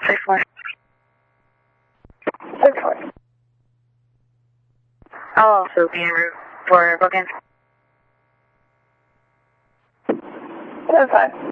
6-4. 6-4. I'll also be en route for bookings. 7-5.